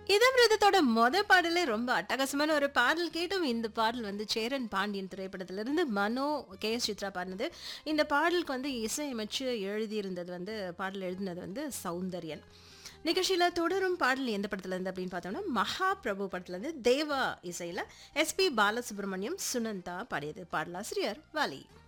இதம்ரதத்தோட பாடலே ரொம்ப அட்டகாசமான ஒரு பாடல் கேட்டோம். இந்த பாடல் வந்து சேரன் பாண்டியன் திரைப்படத்திலிருந்து மனோ கே.எஸ். சித்ரா பாடினது. இந்த பாடலுக்கு வந்து இசையமைச்சு எழுதியிருந்தது வந்து பாடல் எழுதினது வந்து சௌந்தர்யன். நிகழ்ச்சியில தொடரும் பாடல் எந்த படத்துல இருந்து அப்படின்னு பார்த்தோம்னா மகா பிரபு படத்துல இருந்து தேவா இசையில எஸ்பி பாலசுப்ரமணியம் சுனந்தா பாடியது. பாடலாசிரியர் வாலி.